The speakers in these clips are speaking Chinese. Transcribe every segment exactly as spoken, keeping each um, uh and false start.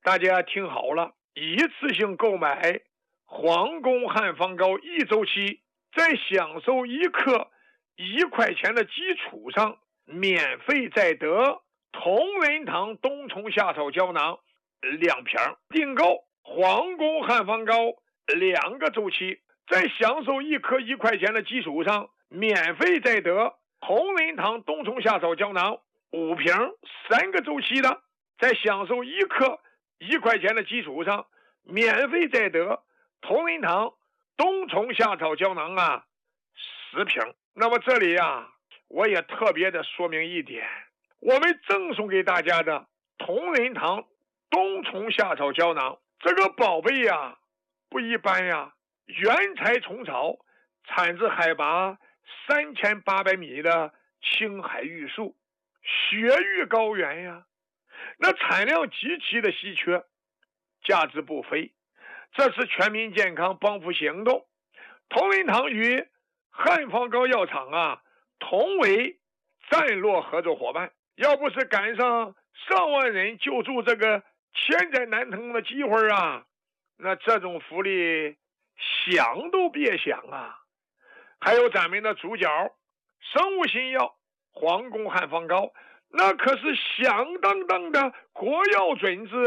大家听好了，一次性购买皇宫汉方膏一周期，在享受一克一块钱的基础上，免费再得同仁堂冬虫夏草胶囊两瓶。订购皇宫汉方膏两个周期，在享受一颗一块钱的基础上，免费再得同仁堂冬虫夏草胶囊五瓶。三个周期的，在享受一颗一块钱的基础上，免费再得同仁堂冬虫夏草胶囊啊十瓶。那么这里啊，我也特别的说明一点，我们赠送给大家的同仁堂冬虫夏草胶囊这个宝贝呀不一般呀，原材虫草，产自海拔三千八百米的青海玉树雪域高原呀，那产量极其的稀缺，价值不菲。这是全民健康帮扶行动，同仁堂与汉方膏药厂啊同为战略合作伙伴。要不是赶上上万人救助这个千载难逢的机会啊，那这种福利想都别想啊。还有咱们的主角生物新药皇宫汉方膏，那可是响当当的国药准字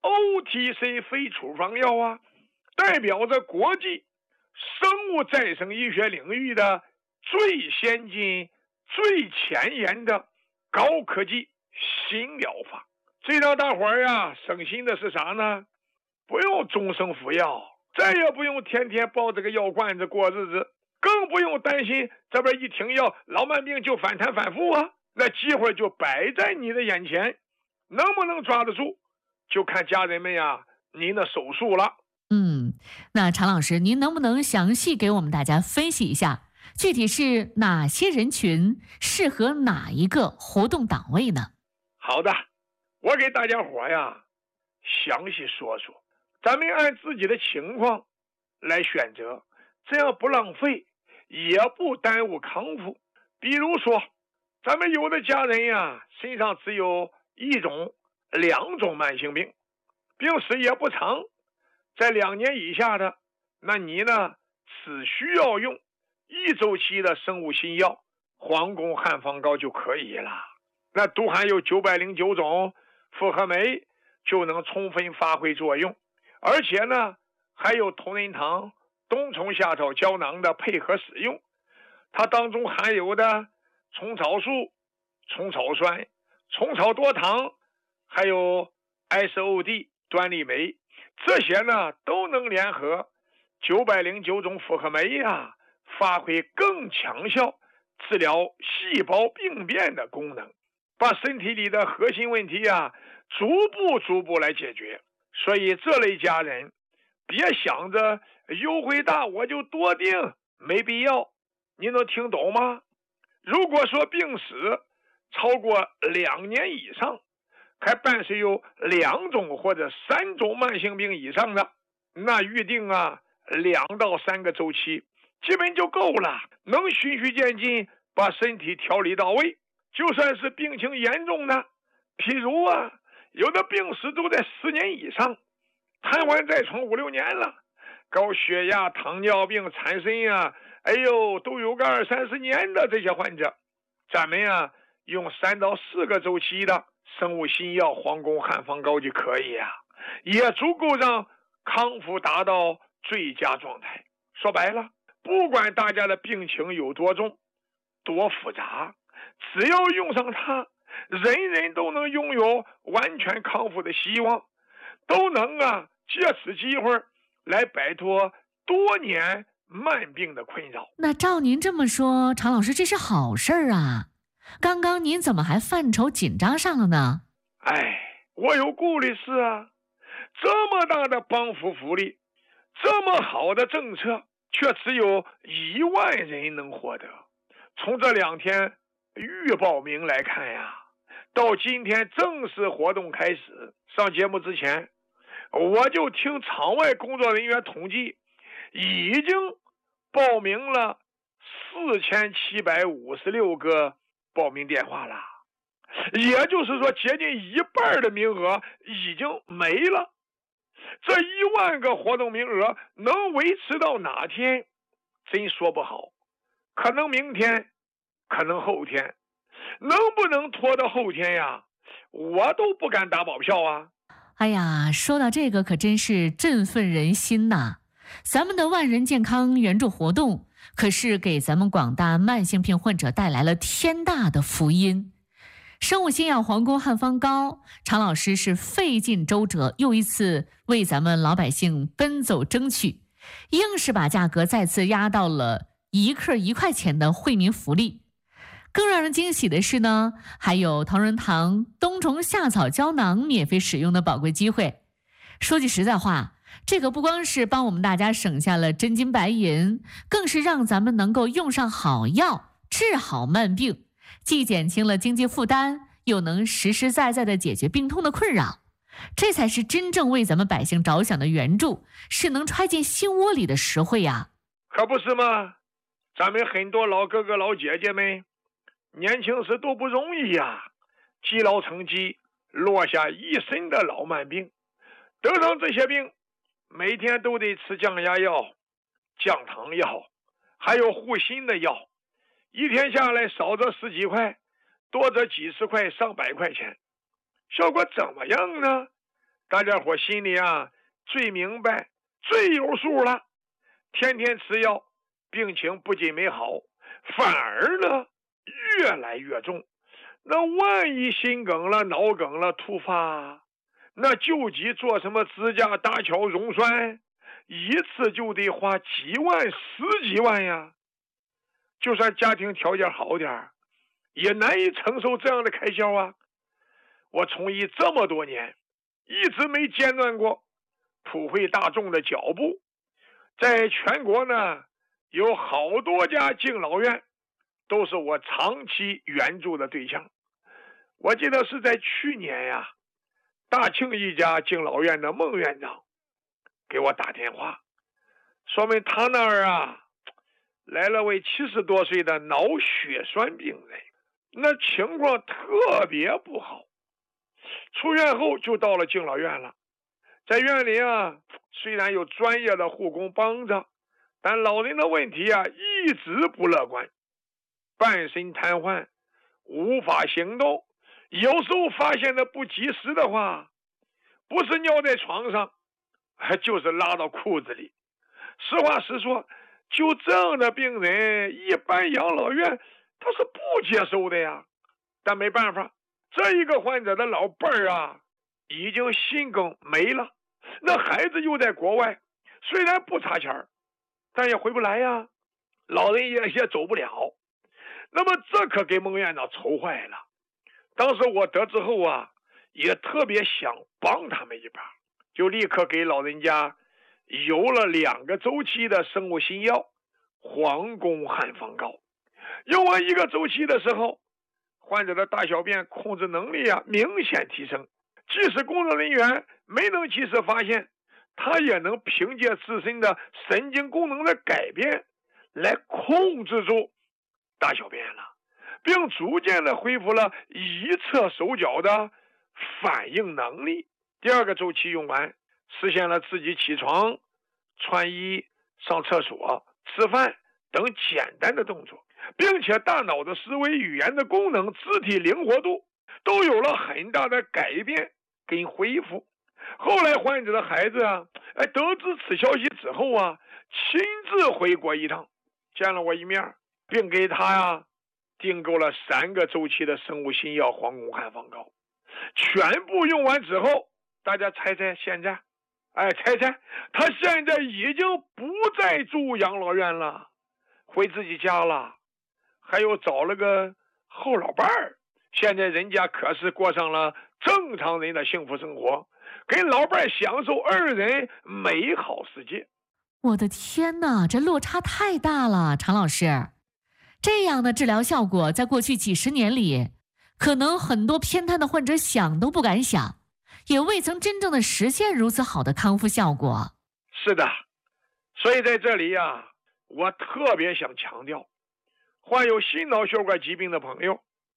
O T C 非处方药啊，代表着国际生物再生医学领域的最先进最前沿的高科技新疗法。这让大伙儿呀省心的是啥呢？不用终生服药，再也不用天天抱这个药罐子过日子，更不用担心这边一停药老慢病就反弹反复啊。那机会就摆在你的眼前，能不能抓得住就看家人们呀您的手速了。 嗯，那常老师，您能不能详细给我们大家分析一下，具体是哪些人群适合哪一个活动档位呢？ 好的，我给大家伙呀详细说说，咱们按自己的情况来选择，这样不浪费，也不耽误康复。比如说，咱们有的家人呀身上只有一种两种慢性病，病史也不长，在两年以下的，那你呢只需要用一周期的生物新药皇宫汉方膏就可以了。那都含有九百零九种复合酶，就能充分发挥作用，而且呢还有同仁堂冬虫夏草胶囊的配合使用，它当中含有的虫草素、虫草酸、虫草多糖，还有 S O D 端粒酶，这些呢都能联合九百零九种复合酶呀，发挥更强效治疗细胞病变的功能，把身体里的核心问题呀逐步逐步来解决。所以这类家人别想着优惠大我就多订，没必要。你能听懂吗？如果说病史超过两年以上，还伴随有两种或者三种慢性病以上的，那预定啊两到三个周期基本就够了，能循序渐进把身体调理到位。就算是病情严重的，譬如啊有的病史都在十年以上，瘫痪在床五六年了，高血压、糖尿病、产生呀，哎呦都有个二三十年的这些患者，咱们呀用三到四个周期的生物新药皇宫汉方膏就可以啊，也足够让康复达到最佳状态。说白了，不管大家的病情有多重多复杂，只要用上它，人人都能拥有完全康复的希望，都能啊借此机会来摆脱多年慢病的困扰。 那照您这么说，常老师，这是好事儿啊，刚刚您怎么还犯愁紧张上了呢？ 哎，我有顾虑是啊，这么大的帮扶福利，这么好的政策，却只有一万人能获得。从这两天预报名来看呀，到今天正式活动开始，上节目之前我就听场外工作人员统计，已经报名了四千七百五十六个报名电话了。 也就是说接近一半的名额已经没了。这一万个活动名额能维持到哪天，真说不好，可能明天，可能后天，能不能拖到后天呀？我都不敢打保票啊。 哎呀，说到这个可真是振奋人心呐！咱们的万人健康援助活动可是给咱们广大慢性病患者带来了天大的福音。生物新药皇宫汉方膏，常老师是费尽周折，又一次为咱们老百姓奔走争取，硬是把价格再次压到了一克一块钱的惠民福利。更让人惊喜的是呢，还有同仁堂冬虫夏草胶囊免费使用的宝贵机会。说句实在话，这个不光是帮我们大家省下了真金白银，更是让咱们能够用上好药，治好慢病，既减轻了经济负担，又能实实在在地解决病痛的困扰。这才是真正为咱们百姓着想的援助，是能揣进心窝里的实惠呀！ 可不是吗？咱们很多老哥哥老姐姐们年轻时都不容易呀，积劳成疾，落下一身的老慢病。得上这些病，每天都得吃降压药、降糖药，还有护心的药，一天下来少则十几块，多则几十块上百块钱，效果怎么样呢？大家伙心里啊最明白最有数了。天天吃药，病情不仅没好，反而呢越来越重。那万一心梗了、脑梗了突发，那救急做什么支架、搭桥、溶栓，一次就得花几万、十几万呀。就算家庭条件好点，也难以承受这样的开销啊。我从医这么多年，一直没间断过普惠大众的脚步。在全国呢，有好多家敬老院都是我长期援助的对象。我记得是在去年呀，大庆一家敬老院的孟院长给我打电话，说明他那儿啊来了位七十多岁的脑血栓病人，那情况特别不好。出院后就到了敬老院了，在院里啊，虽然有专业的护工帮着，但老人的问题啊一直不乐观，半身瘫痪，无法行动，有时候发现的不及时的话，不是尿在床上，就是拉到裤子里。实话实说，就这样的病人，一般养老院他是不接受的呀。但没办法，这一个患者的老伴儿啊已经心梗没了，那孩子又在国外，虽然不差钱，但也回不来呀，老人也也走不了。那么这可给孟院长愁坏了。当时我得知后啊，也特别想帮他们一把，就立刻给老人家邮了两个周期的生物新药皇宫汉方膏。用完一个周期的时候，患者的大小便控制能力啊明显提升，即使工作人员没能及时发现，他也能凭借自身的神经功能的改变来控制住大小便了，并逐渐的恢复了一侧手脚的反应能力。第二个周期用完，实现了自己起床、穿衣、上厕所、吃饭等简单的动作，并且大脑的思维、语言的功能、肢体灵活度都有了很大的改变跟恢复。后来患者的孩子啊，哎，得知此消息之后啊，亲自回国一趟，见了我一面，并给他呀订购了三个周期的生物新药皇宫汉方膏。全部用完之后，大家猜猜现在，哎，猜猜他现在已经不再住养老院了，回自己家了，还有找了个后老伴儿。现在人家可是过上了正常人的幸福生活，跟老伴儿享受二人美好世界。 我的天哪，这落差太大了，常老师。这样的治疗效果在过去几十年里，可能很多偏瘫的患者想都不敢想，也未曾真正的实现如此好的康复效果。 是的，所以在这里啊，我特别想强调，患有心脑血管疾病的朋友，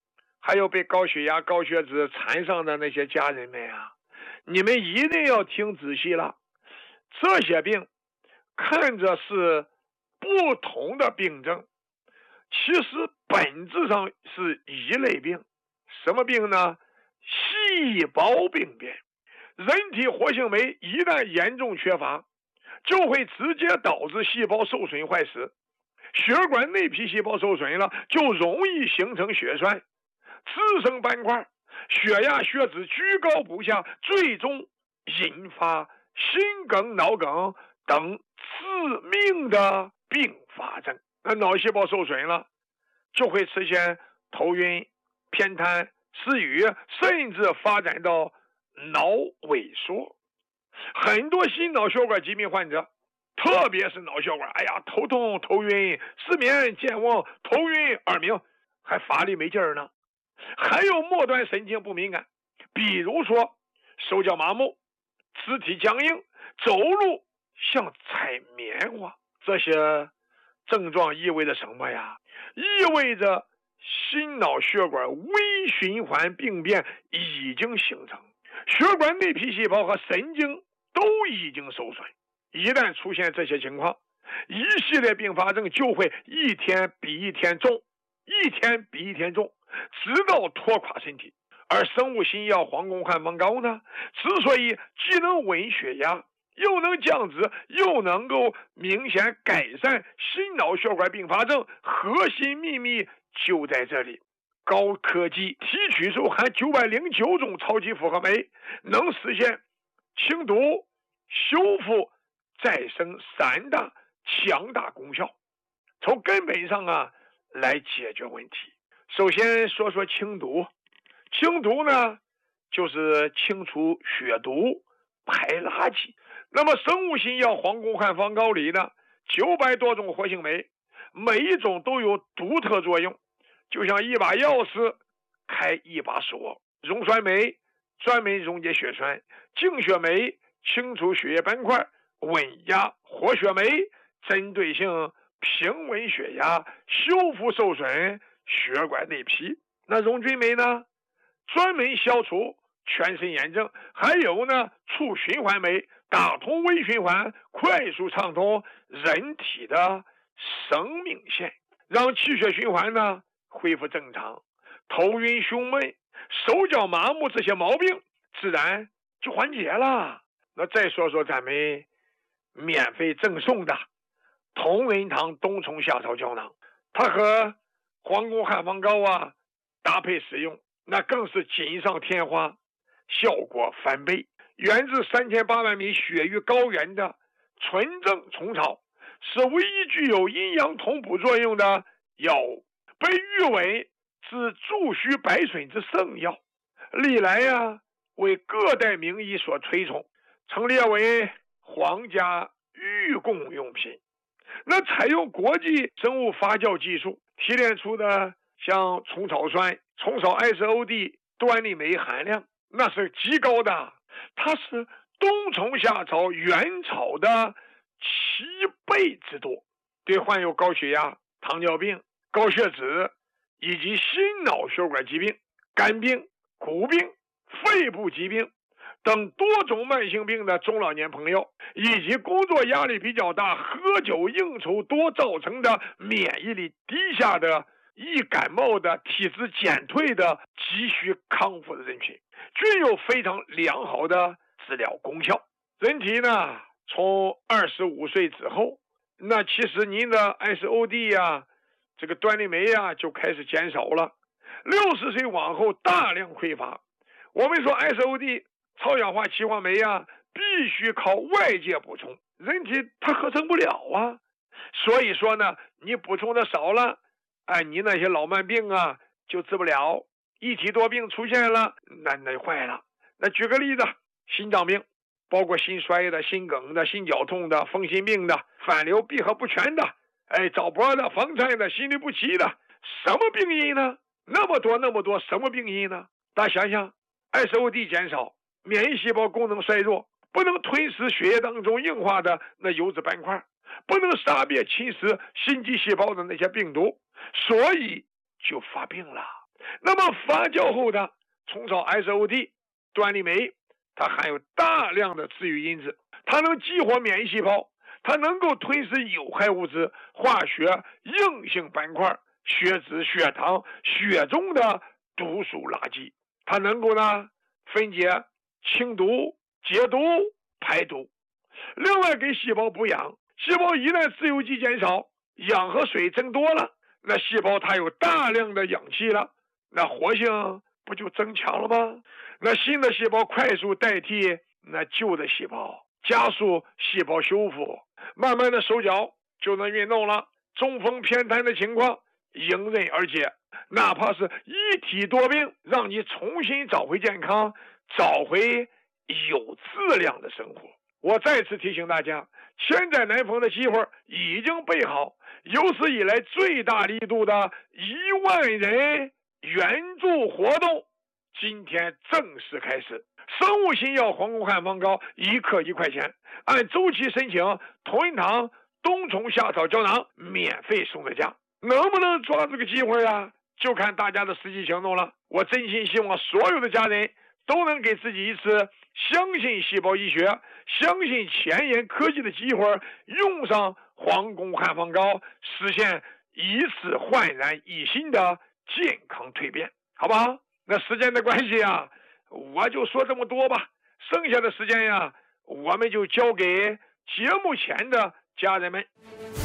还有被高血压、高血脂缠上的那些家人们啊，你们一定要听仔细了。这些病看着是不同的病症，其实本质上是一类病。什么病呢？细胞病变。人体活性酶一旦严重缺乏，就会直接导致细胞受损坏死。血管内皮细胞受损了，就容易形成血栓，滋生斑块，血压血脂居高不下，最终引发心梗、脑梗等致命的并发症。那脑细胞受损了，就会出现头晕、偏瘫、失语，甚至发展到脑萎缩。很多心脑血管疾病患者，特别是脑血管，哎呀，头痛、头晕、失眠、健忘、头晕、耳鸣，还乏力没劲儿呢。还有末端神经不敏感，比如说手脚麻木、肢体僵硬、走路像踩棉花。这些症状意味着什么呀？意味着心脑血管微循环病变已经形成，血管内皮细胞和神经都已经受损。一旦出现这些情况，一系列并发症就会一天比一天重，一天比一天重，直到拖垮身体。而生物新药黄宫汉方膏呢，之所以既能稳血压，又能降脂，又能够明显改善心脑血管并发症，核心秘密就在这里。高科技提取出含九百零九种超级复合酶，能实现清毒、修复、再生三大强大功效，从根本上啊来解决问题。首先说说清毒。清毒呢，就是清除血毒、排垃圾。那么生物新药黄宫汉方膏里的九百多种活性酶，每一种都有独特作用，就像一把钥匙开一把锁。溶栓酶专门溶解血栓，净血酶清除血液斑块，稳压活血酶针对性平稳血压，修复受损血管内皮。那溶菌酶呢，专门消除全身炎症。还有呢，促循环酶打通微循环，快速畅通人体的生命线，让气血循环呢恢复正常。头晕胸闷、手脚麻木这些毛病自然就缓解了。那再说说咱们免费赠送的同仁堂冬虫夏草胶囊，它和黄宫汉方膏啊搭配使用，那更是锦上添花，效果翻倍。源自三千八百米雪域高原的纯正虫草，是唯一具有阴阳同补作用的药物，被誉为是助虚百损之圣药，历来呀为各代名医所推崇，曾列为皇家御贡用品。那采用国际生物发酵技术提炼出的像虫草酸、虫草 S O D 端粒酶含量那是极高的，它是冬虫夏草原草的七倍之多，对患有高血压、糖尿病、高血脂以及心脑血管疾病、肝病、骨病、肺部疾病等多种慢性病的中老年朋友，以及工作压力比较大、喝酒应酬多造成的免疫力低下的、易感冒的、体质减退的、急需康复的人群，均有非常良好的治疗功效。人体呢，从二十五岁之后，那其实您的 S O D 呀、啊、这个端粒酶呀就开始减少了。六十岁往后大量匮乏。我们说 S O D 超氧化歧化酶呀，必须靠外界补充，人体它合成不了啊。所以说呢，你补充的少了，哎，你那些老慢病啊就治不了，一体多病出现了，那那坏了。那举个例子，心脏病，包括心衰的、心梗的、心绞痛的、风心病的、反流闭合不全的，哎，早搏的、房颤的、心律不齐的，什么病因呢？那么多那么多，什么病因呢？大家想想 ，S O D 减少，免疫细胞功能衰弱，不能吞噬血液当中硬化的那油脂斑块，不能杀灭侵蚀心肌细胞的那些病毒，所以就发病了。 那么发酵后的虫草 S O T 端粒酶，它含有大量的治愈因子，它能激活免疫细胞，它能够吞噬有害物质、化学硬性斑块、血脂、血糖、血中的毒素垃圾，它能够呢分解清毒、解毒、排毒。另外给细胞补氧，细胞一旦自由基减少，氧和水增多了，那细胞它有大量的氧气了，那活性不就增强了吗？那新的细胞快速代替那旧的细胞，加速细胞修复，慢慢的手脚就能运动了，中风偏瘫的情况迎刃而解。哪怕是一体多病，让你重新找回健康，找回有质量的生活。我再次提醒大家，千载难逢的机会已经备好，有史以来最大力度的一万人援助活动今天正式开始。生物新药黄宫汉方膏一克一块钱，按周期申请同仁堂冬虫夏草胶囊免费送在家。能不能抓这个机会啊？就看大家的实际行动了。我真心希望所有的家人都能给自己一次相信细胞医学、相信前沿科技的机会，用上黄宫汉方膏，实现一次焕然一新的健康蜕变，好不好？那时间的关系啊，我就说这么多吧，剩下的时间呀，我们就交给节目前的家人们。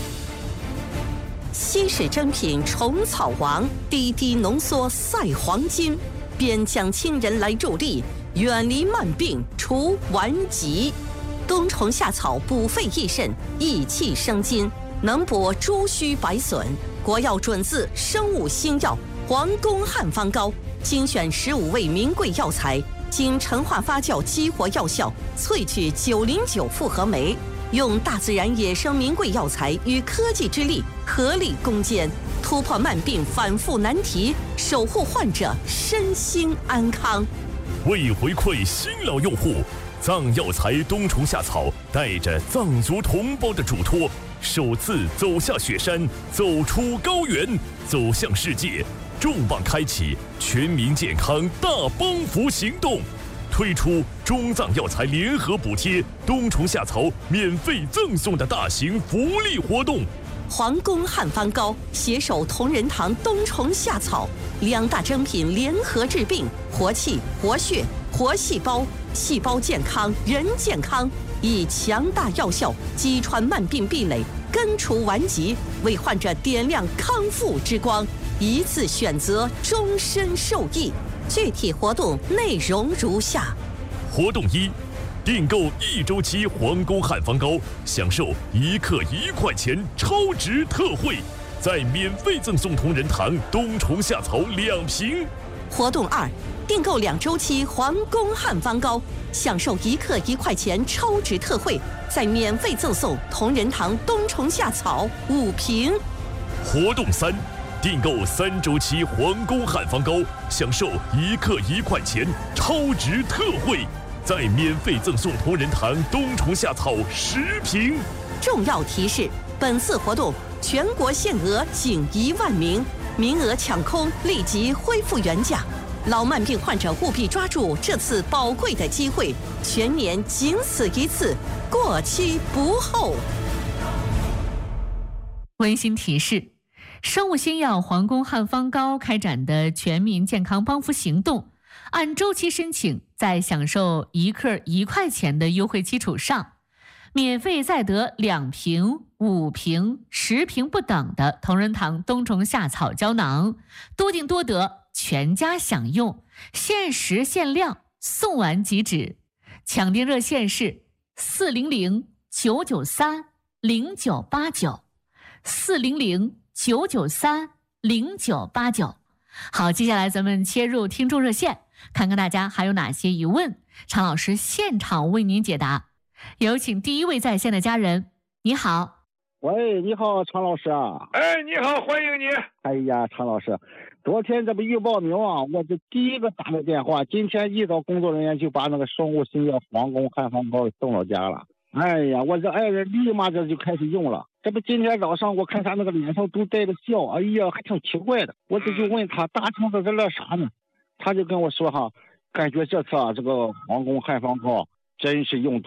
稀世珍品虫草王，滴滴浓缩赛黄金，边疆亲人来助力，远离慢病除顽疾。冬虫夏草补肺益肾，益气生津，能补诸虚百损。国药准字生物新药黄宫汉方膏，精选十五味名贵药材，经陈化发酵激活药效，萃取九零九复合酶，用大自然野生名贵药材与科技之力合力攻坚，突破慢病反复难题，守护患者身心安康。 为回馈新老用户，藏药材冬虫夏草带着藏族同胞的嘱托，首次走下雪山，走出高原，走向世界，重磅开启全民健康大帮扶行动，推出中藏药材联合补贴冬虫夏草免费赠送的大型福利活动。 黄宫汉方膏携手同仁堂冬虫夏草两大珍品联合治病，活气、活血、活细胞，细胞健康，人健康，以强大药效击穿慢病壁垒，根除顽疾，为患者点亮康复之光，一次选择，终身受益。具体活动内容如下： 活动一，订购一周期黄宫汉方膏，享受一克一块钱超值特惠，再免费赠送同仁堂冬虫夏草两瓶。 活动二，订购两周期黄宫汉方膏，享受一克一块钱超值特惠，再免费赠送同仁堂冬虫夏草五瓶。 活动三，订购三周期黄宫汉方膏，享受一克一块钱超值特惠，再免费赠送同仁堂冬虫夏草十瓶。 重要提示：本次活动全国限额仅一万名，名额抢空，立即恢复原价。老慢病患者务必抓住这次宝贵的机会，全年仅此一次，过期不候。 温馨提示：生物新药黄宫汉方膏开展的全民健康帮扶行动，按周期申请，在享受一克一块钱的优惠基础上，免费再得两瓶、五瓶、十瓶不等的同仁堂冬虫夏草胶囊，多订多得，全家享用，限时限量，送完即止。抢订热线是四零零九九三零九八九，四零零九九三零九八九。好，接下来咱们切入听众热线，看看大家还有哪些疑问，常老师现场为您解答。有请第一位在线的家人。你好。 喂，你好，常老师啊。 哎，你好，欢迎你。 哎呀，常老师，昨天这不预报名啊，我这第一个打的电话，今天一早工作人员就把那个生物新药黄宫汉方膏送到家了。 哎呀，我这爱人立马这就开始用了。这不今天早上我看他那个脸上都带着笑，哎呀，还挺奇怪的。我这就问他大清早在乐啥呢？他就跟我说哈，感觉这次啊这个皇宫汉方炮真是用